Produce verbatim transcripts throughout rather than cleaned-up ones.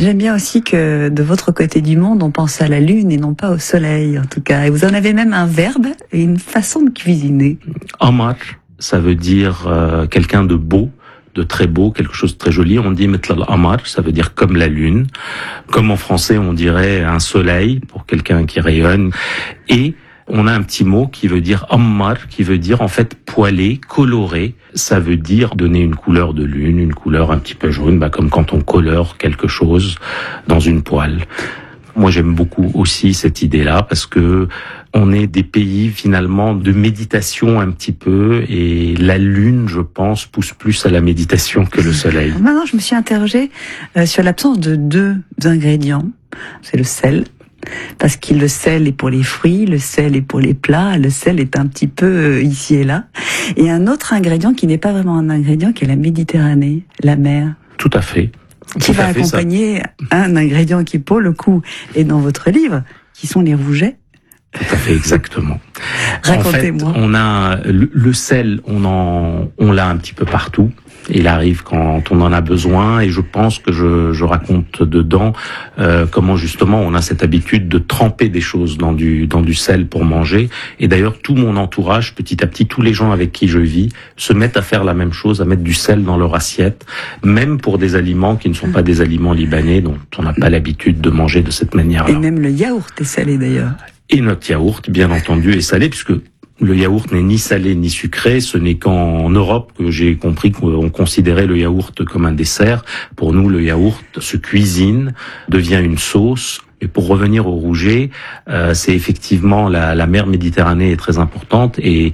J'aime bien aussi que de votre côté du monde, on pense à la lune et non pas au soleil, en tout cas. Et vous en avez même un verbe et une façon de cuisiner. Amar, ça veut dire euh, quelqu'un de beau, de très beau, quelque chose de très joli. On dit metl al-amar, ça veut dire comme la lune. Comme en français, on dirait un soleil pour quelqu'un qui rayonne. Et on a un petit mot qui veut dire ammar, qui veut dire en fait poilé, coloré. Ça veut dire donner une couleur de lune, une couleur un petit peu jaune, bah, comme quand on colore quelque chose dans une poêle. Moi, j'aime beaucoup aussi cette idée-là parce que on est des pays finalement de méditation un petit peu et la lune, je pense, pousse plus à la méditation que le soleil. Maintenant, je me suis interrogée euh, sur l'absence de deux ingrédients. C'est le sel. Parce que le sel est pour les fruits, le sel est pour les plats, le sel est un petit peu euh, ici et là. Et un autre ingrédient qui n'est pas vraiment un ingrédient, qui est la Méditerranée, la mer. Tout à fait. Qui va accompagner un ingrédient qui, pour le coup, est dans votre livre, qui sont les rougets. Tout à fait, exactement. Racontez-moi. En fait, on a le, le sel, on en, on l'a un petit peu partout. Il arrive quand on en a besoin, et je pense que je, je raconte dedans euh, comment justement on a cette habitude de tremper des choses dans du dans du sel pour manger. Et d'ailleurs, tout mon entourage, petit à petit, tous les gens avec qui je vis, se mettent à faire la même chose, à mettre du sel dans leur assiette, même pour des aliments qui ne sont pas des aliments libanais, dont on n'a pas l'habitude de manger de cette manière-là. Et même le yaourt est salé d'ailleurs. Et notre yaourt, bien entendu, est salé, puisque le yaourt n'est ni salé ni sucré. Ce n'est qu'en Europe que j'ai compris qu'on considérait le yaourt comme un dessert. Pour nous, le yaourt se cuisine, devient une sauce. Et pour revenir au rouget, euh, c'est effectivement la, la mer Méditerranée est très importante et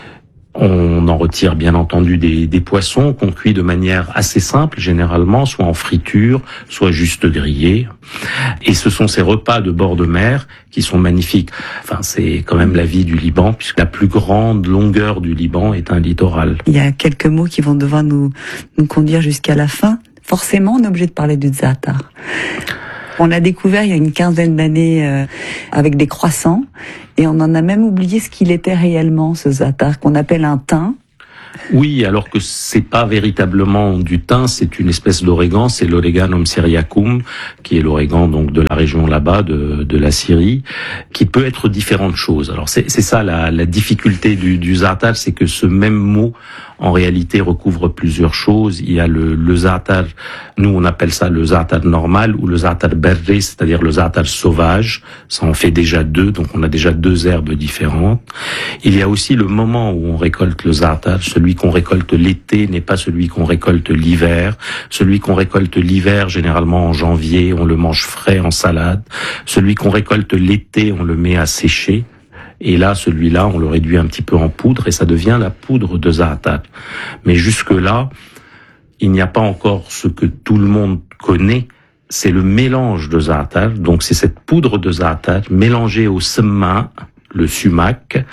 on en retire bien entendu des, des poissons qu'on cuit de manière assez simple, généralement, soit en friture, soit juste grillés. Et ce sont ces repas de bord de mer qui sont magnifiques. Enfin, c'est quand même la vie du Liban, puisque la plus grande longueur du Liban est un littoral. Il y a quelques mots qui vont devoir nous, nous conduire jusqu'à la fin. Forcément, on est obligé de parler du za'atar. On l'a découvert il y a une quinzaine d'années euh, avec des croissants, et on en a même oublié ce qu'il était réellement, ce za'atar, qu'on appelle un thym. Oui, alors que c'est pas véritablement du thym, c'est une espèce d'origan, c'est l'Oreganum syriacum, qui est l'origan donc de la région là-bas, de, de la Syrie, qui peut être différentes choses. Alors c'est, c'est ça la, la difficulté du, du za'atar, c'est que ce même mot en réalité recouvre plusieurs choses. Il y a le, le za'atar, nous on appelle ça le za'atar normal ou le za'atar berri, c'est-à-dire le za'atar sauvage. Ça en fait déjà deux, donc on a déjà deux herbes différentes. Il y a aussi le moment où on récolte le za'atar. Celui qu'on récolte l'été n'est pas celui qu'on récolte l'hiver. Celui qu'on récolte l'hiver, généralement en janvier, on le mange frais en salade. Celui qu'on récolte l'été, on le met à sécher. Et là, celui-là, on le réduit un petit peu en poudre et ça devient la poudre de za'atar. Mais jusque-là, il n'y a pas encore ce que tout le monde connaît, c'est le mélange de za'atar. Donc c'est cette poudre de za'atar mélangée au semma, le sumac,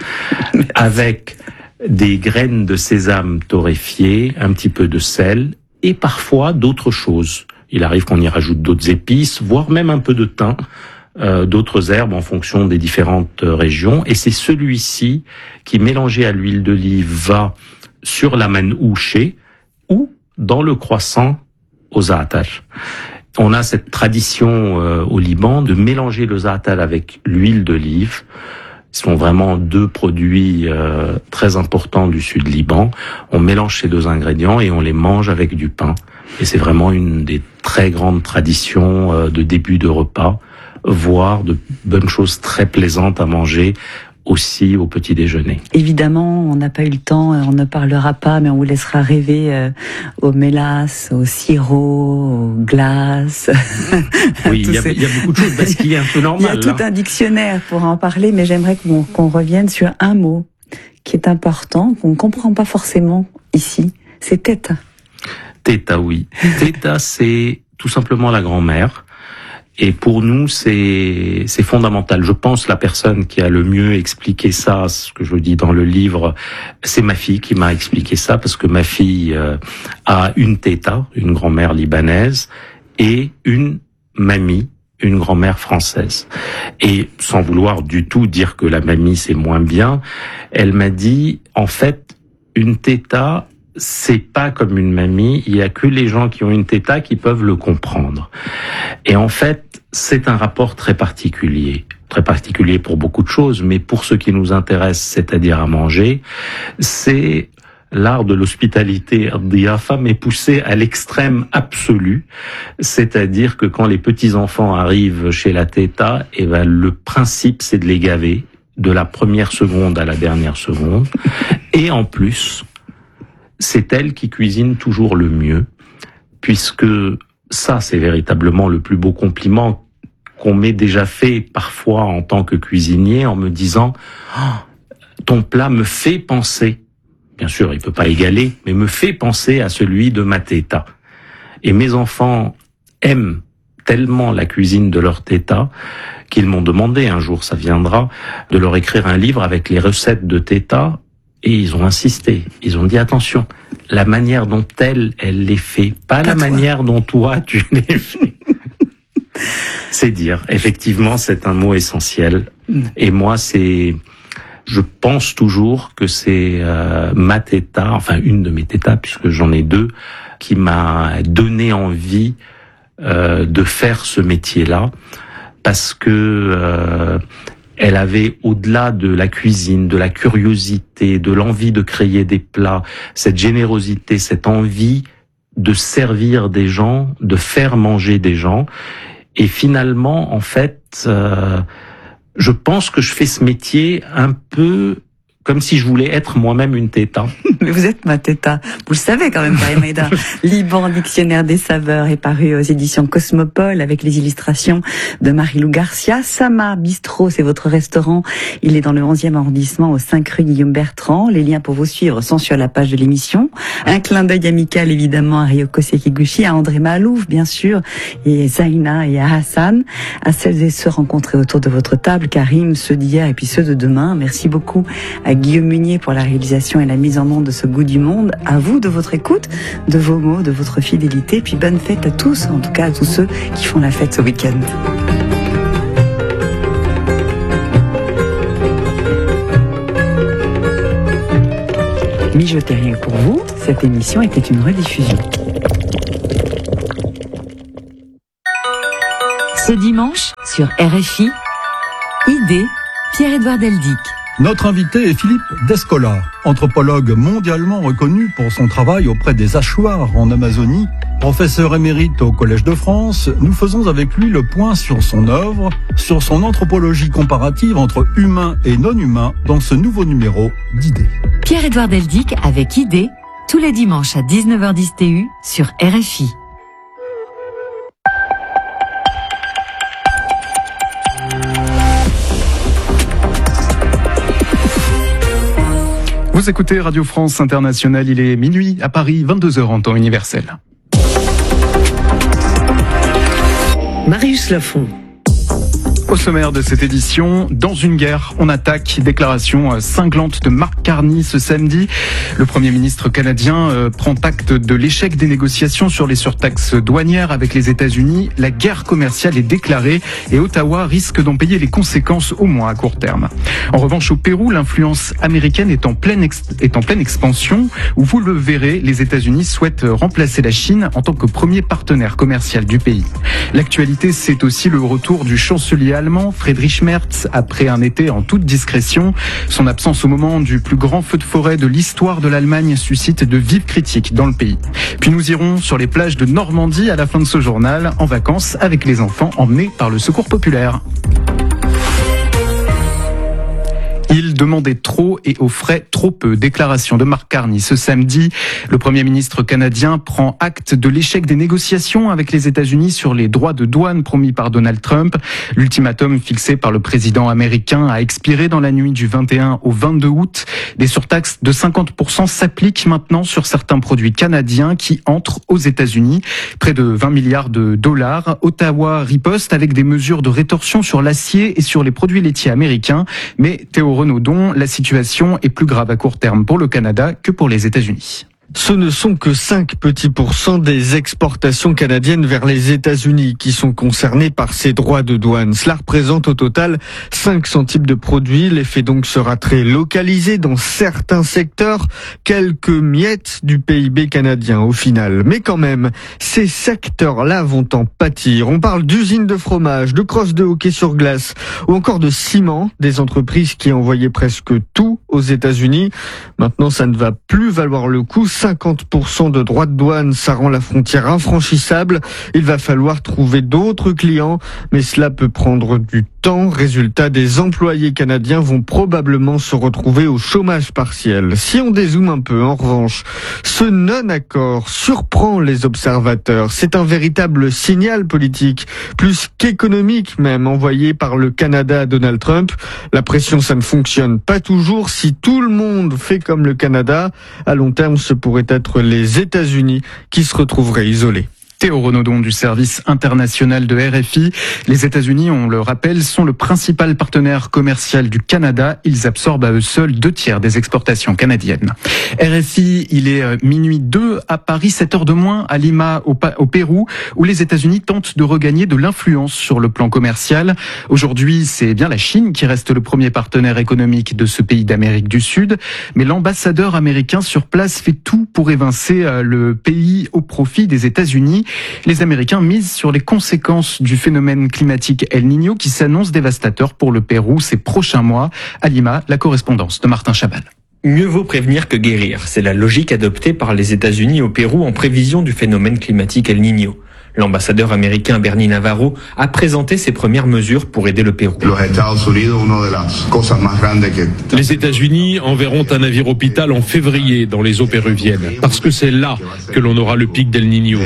avec des graines de sésame torréfiées, un petit peu de sel et parfois d'autres choses. Il arrive qu'on y rajoute d'autres épices, voire même un peu de thym. Euh, d'autres herbes en fonction des différentes euh, régions. Et c'est celui-ci qui, mélangé à l'huile d'olive, va sur la manouché ou dans le croissant au za'atar. On a cette tradition euh, au Liban de mélanger le za'atar avec l'huile d'olive. Ce sont vraiment deux produits euh, très importants du sud Liban. On mélange ces deux ingrédients et on les mange avec du pain. Et c'est vraiment une des très grandes traditions euh, de début de repas, voire de bonnes choses très plaisantes à manger aussi au petit déjeuner. Évidemment, on n'a pas eu le temps, on ne parlera pas, mais on vous laissera rêver euh, aux mélasses, aux sirops, aux glaces. Oui, il y, ces... y a beaucoup de choses, parce qu'il est un peu normal. Il y a tout hein. un dictionnaire pour en parler, mais j'aimerais qu'on, qu'on revienne sur un mot qui est important, qu'on ne comprend pas forcément ici, c'est teta. Teta, oui. Teta, c'est tout simplement la grand-mère. Et pour nous, c'est c'est fondamental. Je pense la personne qui a le mieux expliqué ça, ce que je dis dans le livre, c'est ma fille qui m'a expliqué ça, parce que ma fille euh, a une teta, une grand-mère libanaise, et une mamie, une grand-mère française. Et sans vouloir du tout dire que la mamie c'est moins bien, elle m'a dit, en fait, une teta, c'est pas comme une mamie, il y a que les gens qui ont une téta qui peuvent le comprendre. Et en fait, c'est un rapport très particulier. Très particulier pour beaucoup de choses, mais pour ce qui nous intéresse, c'est-à-dire à manger, c'est l'art de l'hospitalité diafa, mais poussé à l'extrême absolu. C'est-à-dire que quand les petits-enfants arrivent chez la téta, eh ben, le principe, c'est de les gaver de la première seconde à la dernière seconde. Et en plus, c'est elle qui cuisine toujours le mieux, puisque ça, c'est véritablement le plus beau compliment qu'on m'ait déjà fait parfois en tant que cuisinier, en me disant oh, « ton plat me fait penser ». Bien sûr, il peut pas égaler, mais me fait penser à celui de ma téta. Et mes enfants aiment tellement la cuisine de leur téta qu'ils m'ont demandé, un jour ça viendra, de leur écrire un livre avec les recettes de téta. Et ils ont insisté, ils ont dit attention, la manière dont elle, elle les fait, pas la manière dont toi tu les fais. C'est dire, effectivement, c'est un mot essentiel. Et moi, c'est, je pense toujours que c'est euh, ma téta, enfin une de mes tétas, puisque j'en ai deux, qui m'a donné envie euh, de faire ce métier-là, parce que euh, elle avait, au-delà de la cuisine, de la curiosité, de l'envie de créer des plats, cette générosité, cette envie de servir des gens, de faire manger des gens. Et finalement, en fait, euh, je pense que je fais ce métier un peu comme si je voulais être moi-même une téta. Mais vous êtes ma téta. Vous le savez quand même, Karim Aïda. Liban, dictionnaire des saveurs, est paru aux éditions Cosmopole avec les illustrations de Marie-Lou Garcia. Sama Bistrot, c'est votre restaurant. Il est dans le onzième arrondissement, au cinq rue Guillaume Bertrand. Les liens pour vous suivre sont sur la page de l'émission. Un clin d'œil amical, évidemment, à Ryoko Sekiguchi, à André Malouf, bien sûr, et Zaina et à Hassan, à celles et ceux rencontrés autour de votre table, Karim, ceux d'hier et puis ceux de demain. Merci beaucoup à Guillaume Munier pour la réalisation et la mise en onde de ce goût du monde. À vous de votre écoute, de vos mots, de votre fidélité. Puis bonne fête à tous, en tout cas à tous ceux qui font la fête ce week-end. Mijotez rien que pour vous, cette émission était une rediffusion. Ce dimanche, sur R F I, Idée, Pierre-Édouard Deldic. Notre invité est Philippe Descola, anthropologue mondialement reconnu pour son travail auprès des Achuars en Amazonie. Professeur émérite au Collège de France, nous faisons avec lui le point sur son œuvre, sur son anthropologie comparative entre humains et non-humains dans ce nouveau numéro d'Idées. Pierre-Édouard Deldic avec Idées, tous les dimanches à dix-neuf heures dix T U sur R F I. Vous écoutez Radio France Internationale, il est minuit à Paris, vingt-deux heures en temps universel. Marius Lafont. Au sommaire de cette édition, dans une guerre, on attaque. Déclaration cinglante de Mark Carney ce samedi. Le Premier ministre canadien euh, prend acte de l'échec des négociations sur les surtaxes douanières avec les États-Unis. La guerre commerciale est déclarée et Ottawa risque d'en payer les conséquences au moins à court terme. En revanche, au Pérou, l'influence américaine est en pleine, ex- est en pleine expansion. Où vous le verrez, les États-Unis souhaitent remplacer la Chine en tant que premier partenaire commercial du pays. L'actualité, c'est aussi le retour du chancelier allemand Friedrich Merz après un été en toute discrétion. Son absence au moment du plus grand feu de forêt de l'histoire de l'Allemagne suscite de vives critiques dans le pays. Puis nous irons sur les plages de Normandie à la fin de ce journal, en vacances avec les enfants emmenés par le Secours populaire. Il demandait trop et offrait trop peu. Déclaration de Mark Carney ce samedi. Le Premier ministre canadien prend acte de l'échec des négociations avec les États-Unis sur les droits de douane promis par Donald Trump. L'ultimatum fixé par le président américain a expiré dans la nuit du vingt et un au vingt-deux août. Des surtaxes de cinquante pour cent s'appliquent maintenant sur certains produits canadiens qui entrent aux États-Unis. Près de vingt milliards de dollars. Ottawa riposte avec des mesures de rétorsion sur l'acier et sur les produits laitiers américains. Mais Théo Renaudon, la situation est plus grave à court terme pour le Canada que pour les États-Unis. Ce ne sont que cinq petits pourcents des exportations canadiennes vers les États-Unis qui sont concernés par ces droits de douane. Cela représente au total cinq cents types de produits. L'effet donc sera très localisé dans certains secteurs, quelques miettes du P I B canadien au final. Mais quand même, ces secteurs-là vont en pâtir. On parle d'usines de fromage, de crosses de hockey sur glace ou encore de ciment, des entreprises qui envoyaient presque tout aux États-Unis. Maintenant, ça ne va plus valoir le coup. cinquante pour cent de droits de douane, ça rend la frontière infranchissable. Il va falloir trouver d'autres clients, mais cela peut prendre du temps. Résultat, des employés canadiens vont probablement se retrouver au chômage partiel. Si on dézoome un peu, en revanche, ce non-accord surprend les observateurs. C'est un véritable signal politique, plus qu'économique même, envoyé par le Canada à Donald Trump. La pression, ça ne fonctionne pas toujours. Si tout le monde fait comme le Canada, à long terme, ce pourrait être les États-Unis qui se retrouveraient isolés. Théo Renaudon du service international de R F I. Les États-Unis, on le rappelle, sont le principal partenaire commercial du Canada. Ils absorbent à eux seuls deux tiers des exportations canadiennes. R F I, il est minuit deux à Paris, sept heures de moins à Lima, au, au Pérou, où les États-Unis tentent de regagner de l'influence sur le plan commercial. Aujourd'hui, c'est bien la Chine qui reste le premier partenaire économique de ce pays d'Amérique du Sud. Mais l'ambassadeur américain sur place fait tout pour évincer le pays au profit des États-Unis. Les Américains misent sur les conséquences du phénomène climatique El Niño qui s'annonce dévastateur pour le Pérou ces prochains mois. À Lima, la correspondance de Martin Chabal. Mieux vaut prévenir que guérir. C'est la logique adoptée par les États-Unis au Pérou en prévision du phénomène climatique El Niño. L'ambassadeur américain Bernie Navarro a présenté ses premières mesures pour aider le Pérou. Les États-Unis enverront un navire hôpital en février dans les eaux péruviennes, parce que c'est là que l'on aura le pic d'El Niño.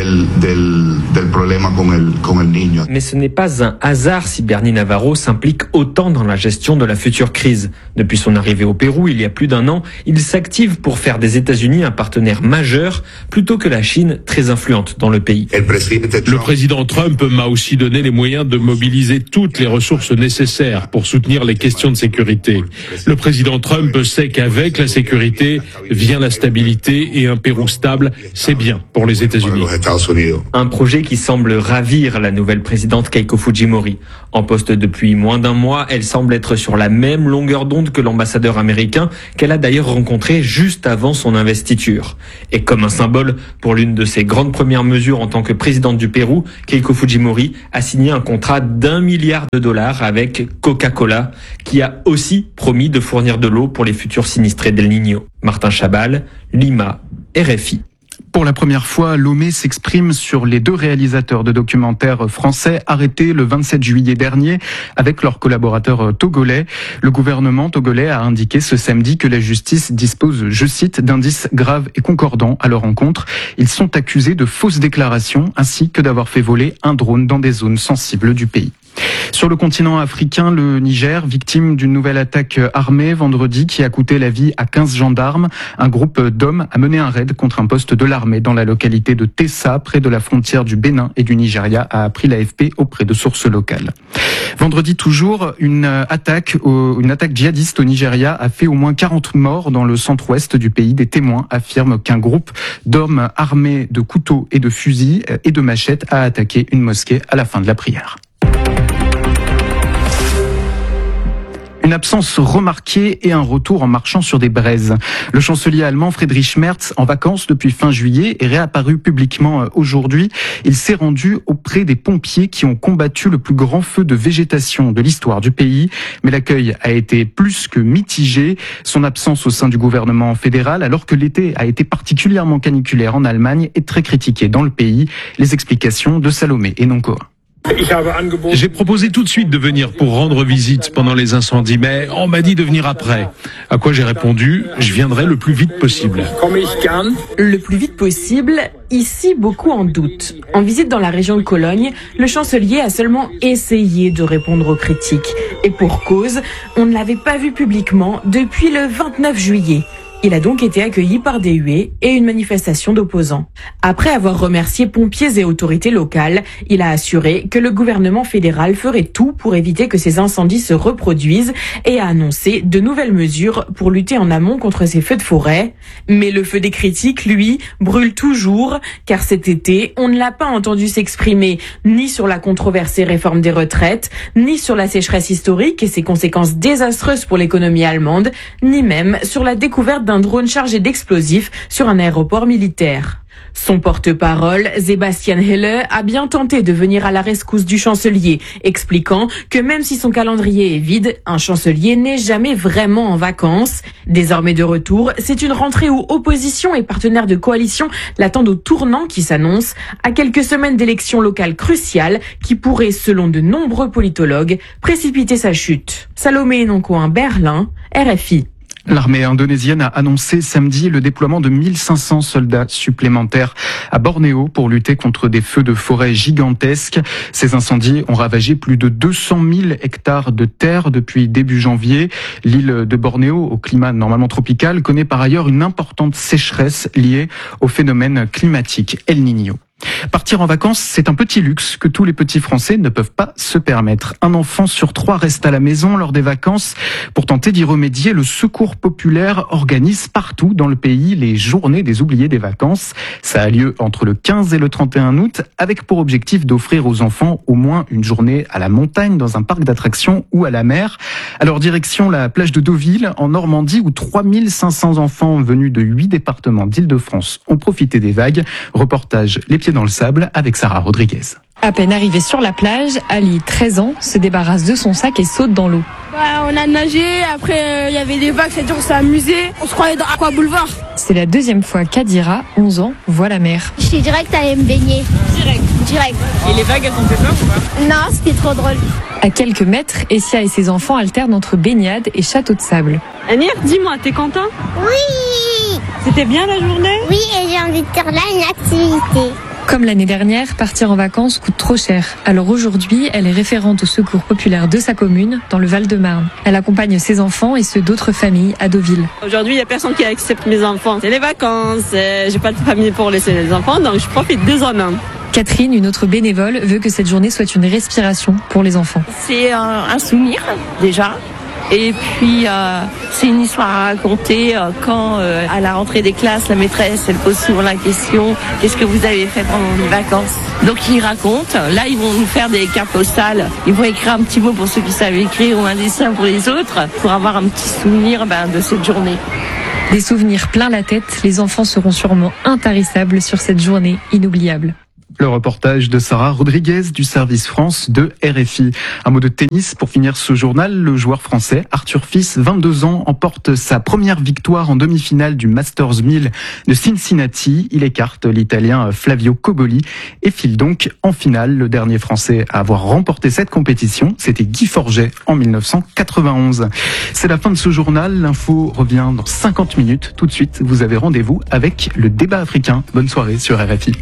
Mais ce n'est pas un hasard si Bernie Navarro s'implique autant dans la gestion de la future crise. Depuis son arrivée au Pérou il y a plus d'un an, il s'active pour faire des États-Unis un partenaire majeur, plutôt que la Chine très influente dans le pays. Le président Trump m'a aussi donné les moyens de mobiliser toutes les ressources nécessaires pour soutenir les questions de sécurité. Le président Trump sait qu'avec la sécurité vient la stabilité et un Pérou stable, c'est bien pour les États-Unis. Un projet qui semble ravir la nouvelle présidente Keiko Fujimori. En poste depuis moins d'un mois, elle semble être sur la même longueur d'onde que l'ambassadeur américain qu'elle a d'ailleurs rencontré juste avant son investiture. Et comme un symbole pour l'une de ses grandes premières mesures en tant que présidente du Pérou, Keiko Fujimori a signé un contrat d'un milliard de dollars avec Coca-Cola, qui a aussi promis de fournir de l'eau pour les futurs sinistrés d'El Niño. Martin Chabal, Lima, R F I. Pour la première fois, Lomé s'exprime sur les deux réalisateurs de documentaires français arrêtés le vingt-sept juillet dernier avec leurs collaborateurs togolais. Le gouvernement togolais a indiqué ce samedi que la justice dispose, je cite, d'indices graves et concordants à leur encontre. Ils sont accusés de fausses déclarations ainsi que d'avoir fait voler un drone dans des zones sensibles du pays. Sur le continent africain, le Niger, victime d'une nouvelle attaque armée vendredi qui a coûté la vie à quinze gendarmes. Un groupe d'hommes a mené un raid contre un poste de l'armée dans la localité de Tessa, près de la frontière du Bénin et du Nigeria, a appris l'A F P auprès de sources locales. Vendredi toujours, une attaque, une attaque djihadiste au Nigeria a fait au moins quarante morts dans le centre-ouest du pays. Des témoins affirment qu'un groupe d'hommes armés de couteaux et de fusils et de machettes a attaqué une mosquée à la fin de la prière. Une absence remarquée et un retour en marchant sur des braises. Le chancelier allemand Friedrich Merz, en vacances depuis fin juillet, est réapparu publiquement aujourd'hui. Il s'est rendu auprès des pompiers qui ont combattu le plus grand feu de végétation de l'histoire du pays. Mais l'accueil a été plus que mitigé. Son absence au sein du gouvernement fédéral, alors que l'été a été particulièrement caniculaire en Allemagne, est très critiqué dans le pays. Les explications de Salomé et Noncoa. J'ai proposé tout de suite de venir pour rendre visite pendant les incendies, mais on m'a dit de venir après. À quoi j'ai répondu, je viendrai le plus vite possible. Le plus vite possible, ici beaucoup en doutent. En visite dans la région de Cologne, le chancelier a seulement essayé de répondre aux critiques. Et pour cause, on ne l'avait pas vu publiquement depuis le vingt-neuf juillet. Il a donc été accueilli par des huées et une manifestation d'opposants. Après avoir remercié pompiers et autorités locales, il a assuré que le gouvernement fédéral ferait tout pour éviter que ces incendies se reproduisent et a annoncé de nouvelles mesures pour lutter en amont contre ces feux de forêt. Mais le feu des critiques, lui, brûle toujours, car cet été, on ne l'a pas entendu s'exprimer ni sur la controversée réforme des retraites, ni sur la sécheresse historique et ses conséquences désastreuses pour l'économie allemande, ni même sur la découverte d'un drone chargé d'explosifs sur un aéroport militaire. Son porte-parole, Sebastian Heller, a bien tenté de venir à la rescousse du chancelier, expliquant que même si son calendrier est vide, un chancelier n'est jamais vraiment en vacances. Désormais de retour, c'est une rentrée où opposition et partenaires de coalition l'attendent au tournant qui s'annonce, à quelques semaines d'élections locales cruciales qui pourraient, selon de nombreux politologues, précipiter sa chute. Salomé Noncoin, Berlin, R F I. L'armée indonésienne a annoncé samedi le déploiement de mille cinq cents soldats supplémentaires à Bornéo pour lutter contre des feux de forêt gigantesques. Ces incendies ont ravagé plus de deux cent mille hectares de terre depuis début janvier. L'île de Bornéo, au climat normalement tropical, connaît par ailleurs une importante sécheresse liée au phénomène climatique El Niño. Partir en vacances, c'est un petit luxe que tous les petits Français ne peuvent pas se permettre. Un enfant sur trois reste à la maison lors des vacances. Pour tenter d'y remédier, le Secours populaire organise partout dans le pays les journées des oubliés des vacances. Ça a lieu entre le quinze et le trente et un août, avec pour objectif d'offrir aux enfants au moins une journée à la montagne, dans un parc d'attractions ou à la mer. Alors direction la plage de Deauville, en Normandie, où trois mille cinq cents enfants venus de huit départements d'Île-de-France ont profité des vagues. Reportage Les Pieds dans le sable avec Sarah Rodriguez. À peine arrivé sur la plage, Ali, treize ans, se débarrasse de son sac et saute dans l'eau. Bah, on a nagé, après il euh, y avait des vagues, c'est-à-dire on s'est amusé, on se croyait dans Aqua Boulevard. C'est la deuxième fois qu'Adira, onze ans, voit la mer. Je suis direct allée me baigner. Direct. Direct. Et les vagues, elles ont fait peur ou pas? Non, c'était trop drôle. À quelques mètres, Essia et ses enfants alternent entre baignade et château de sable. Anir, dis-moi, t'es content? Oui. C'était bien la journée? Oui, et j'ai envie de faire là une activité. Comme l'année dernière, partir en vacances coûte trop cher. Alors aujourd'hui, elle est référente au Secours populaire de sa commune, dans le Val-de-Marne. Elle accompagne ses enfants et ceux d'autres familles à Deauville. Aujourd'hui, il n'y a personne qui accepte mes enfants. C'est les vacances, euh, j'ai pas de famille pour laisser les enfants, donc je profite deux en un. Catherine, une autre bénévole, veut que cette journée soit une respiration pour les enfants. C'est un, un souvenir, déjà. Et puis, euh, c'est une histoire à raconter euh, quand, euh, à la rentrée des classes, la maîtresse, elle pose souvent la question « Qu'est-ce que vous avez fait pendant les vacances ?» Donc, ils racontent. Là, ils vont nous faire des cartes postales. Ils vont écrire un petit mot pour ceux qui savent écrire ou un dessin pour les autres pour avoir un petit souvenir ben, de cette journée. Des souvenirs plein la tête, les enfants seront sûrement intarissables sur cette journée inoubliable. Le reportage de Sarah Rodriguez du service France de R F I. Un mot de tennis pour finir ce journal. Le joueur français Arthur Fils, vingt-deux ans, emporte sa première victoire en demi-finale du Masters mille de Cincinnati. Il écarte l'Italien Flavio Cobolli et file donc en finale. Le dernier Français à avoir remporté cette compétition, c'était Guy Forget en mille neuf cent quatre-vingt-onze. C'est la fin de ce journal. L'info revient dans cinquante minutes. Tout de suite, vous avez rendez-vous avec le débat africain. Bonne soirée sur R F I.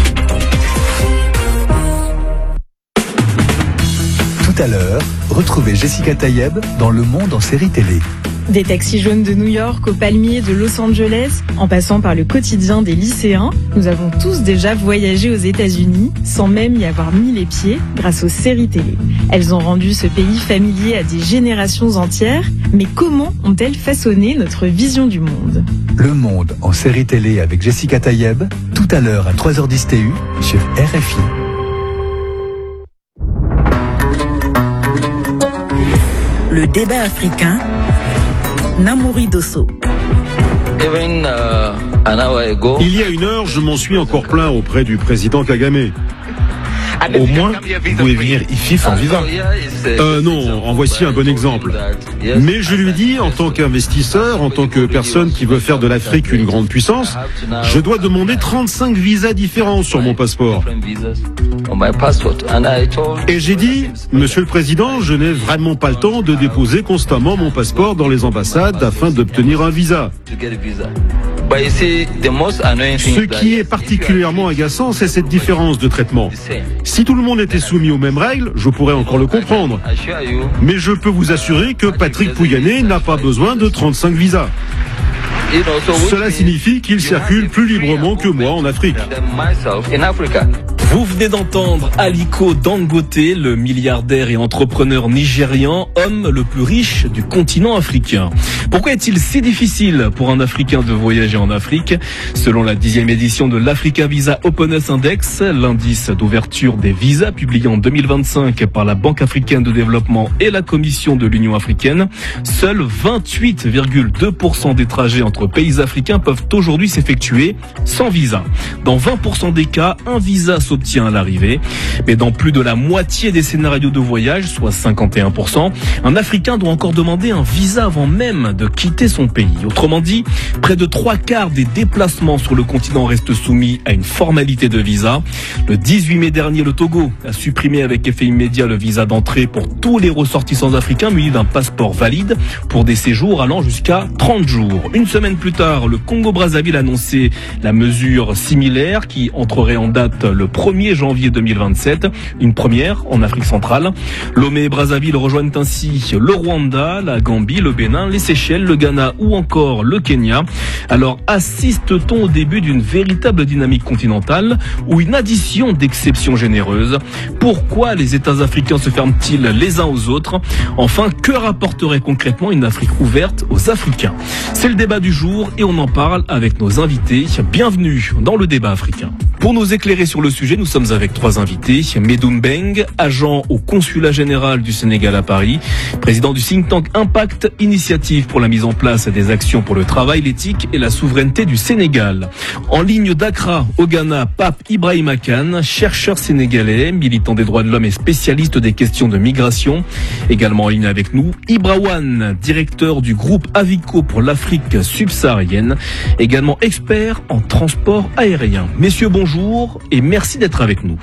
Tout à l'heure, retrouvez Jessica Tayeb dans Le Monde en série télé. Des taxis jaunes de New York aux palmiers de Los Angeles, en passant par le quotidien des lycéens, nous avons tous déjà voyagé aux États-Unis sans même y avoir mis les pieds grâce aux séries télé. Elles ont rendu ce pays familier à des générations entières, mais comment ont-elles façonné notre vision du monde ? Le Monde en série télé avec Jessica Tayeb, tout à l'heure à trois heures dix T U sur R F I. Le débat africain, Namouri Dosso. Il y a une heure, je m'en suis encore plaint auprès du président Kagame. Au moins, vous pouvez venir ici sans visa. Euh, non, en voici un bon exemple. Mais je lui dis, en tant qu'investisseur, en tant que personne qui veut faire de l'Afrique une grande puissance, je dois demander trente-cinq visas différents sur mon passeport. Et j'ai dit, Monsieur le Président, je n'ai vraiment pas le temps de déposer constamment mon passeport dans les ambassades afin d'obtenir un visa. Ce qui est particulièrement agaçant, c'est cette différence de traitement. Si tout le monde était soumis aux mêmes règles, je pourrais encore le comprendre. Mais je peux vous assurer que Patrick Pouyanné n'a pas besoin de trente-cinq visas. Cela signifie qu'ils circulent plus librement que moi en Afrique. Vous venez d'entendre Aliko Dangote, le milliardaire et entrepreneur nigérian, homme le plus riche du continent africain. Pourquoi est-il si difficile pour un Africain de voyager en Afrique? Selon la dixième édition de l'Africa Visa Openness Index, l'indice d'ouverture des visas publié en deux mille vingt-cinq par la Banque africaine de développement et la Commission de l'Union africaine, seuls vingt-huit virgule deux pour cent des trajets entre pays africains peuvent aujourd'hui s'effectuer sans visa. Dans vingt pour cent des cas, un visa s'obtient à l'arrivée. Mais dans plus de la moitié des scénarios de voyage, soit cinquante et un pour cent, un Africain doit encore demander un visa avant même de quitter son pays. Autrement dit, près de trois quarts des déplacements sur le continent restent soumis à une formalité de visa. Le dix-huit mai dernier, le Togo a supprimé avec effet immédiat le visa d'entrée pour tous les ressortissants africains munis d'un passeport valide pour des séjours allant jusqu'à trente jours. Une semaine plus tard, le Congo-Brazzaville a annoncé la mesure similaire qui entrerait en date le premier janvier deux mille vingt-sept, une première en Afrique centrale. Lomé et Brazzaville rejoignent ainsi le Rwanda, la Gambie, le Bénin, les Seychelles, le Ghana ou encore le Kenya. Alors assiste-t-on au début d'une véritable dynamique continentale ou une addition d'exceptions généreuses? Pourquoi les États africains se ferment-ils les uns aux autres? Enfin, que rapporterait concrètement une Afrique ouverte aux Africains? C'est le débat du jour et on en parle avec nos invités. Bienvenue dans le débat africain. Pour nous éclairer sur le sujet, nous sommes avec trois invités. Medoune Beng, agent au consulat général du Sénégal à Paris, président du think tank Impact, initiative pour la mise en place des actions pour le travail, l'éthique et la souveraineté du Sénégal. En ligne d'Accra, au Ghana, Pape Ibrahima Kane, chercheur sénégalais, militant des droits de l'homme et spécialiste des questions de migration. Également en ligne avec nous, Ibra Wane, directeur du groupe Avico pour l'Afrique subsaharienne, également expert en transport aérien. Messieurs, bonjour et merci d'être avec nous.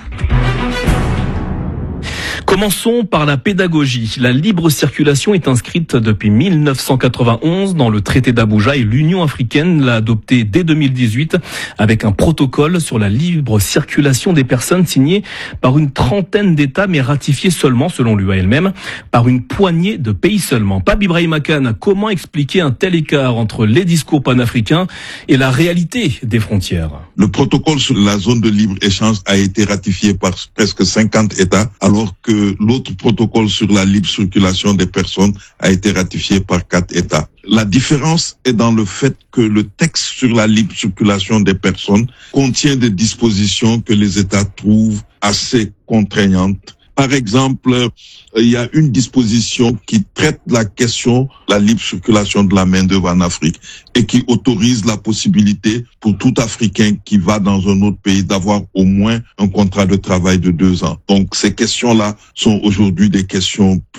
Commençons par la pédagogie. La libre circulation est inscrite depuis mille neuf cent quatre-vingt-onze dans le traité d'Abuja et l'Union africaine l'a adopté dès deux mille dix-huit avec un protocole sur la libre circulation des personnes signé par une trentaine d'États mais ratifié seulement, selon l'U A elle-même, par une poignée de pays seulement. Pape Ibrahima Kane, comment expliquer un tel écart entre les discours panafricains et la réalité des frontières? Le protocole sur la zone de libre-échange a été ratifié par presque cinquante États alors que l'autre protocole sur la libre circulation des personnes a été ratifié par quatre États. La différence est dans le fait que le texte sur la libre circulation des personnes contient des dispositions que les États trouvent assez contraignantes. Par exemple, il y a une disposition qui traite la question de la libre circulation de la main-d'œuvre en Afrique et qui autorise la possibilité pour tout Africain qui va dans un autre pays d'avoir au moins un contrat de travail de deux ans. Donc ces questions-là sont aujourd'hui des questions